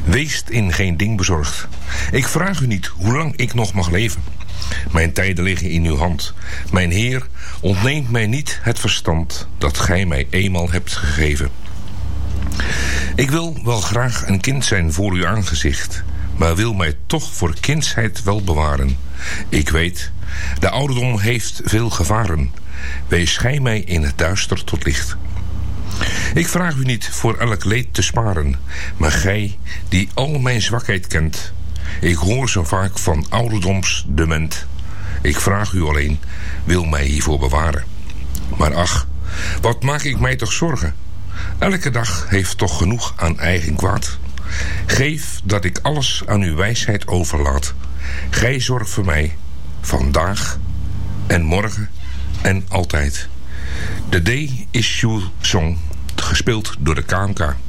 Weest in geen ding bezorgd. Ik vraag u niet hoe lang ik nog mag leven. Mijn tijden liggen in uw hand. Mijn Heer, ontneemt mij niet het verstand dat gij mij eenmaal hebt gegeven. Ik wil wel graag een kind zijn voor uw aangezicht, maar wil mij toch voor kindsheid wel bewaren. Ik weet, de ouderdom heeft veel gevaren. Wees gij mij in het duister tot licht. Ik vraag u niet voor elk leed te sparen, maar gij die al mijn zwakheid kent. Ik hoor zo vaak van ouderdoms dement. Ik vraag u alleen, wil mij hiervoor bewaren. Maar ach, wat maak ik mij toch zorgen? Elke dag heeft toch genoeg aan eigen kwaad. Geef dat ik alles aan uw wijsheid overlaat. Gij zorgt voor mij, vandaag en morgen en altijd. De Day is Your Song, gespeeld door de KMK.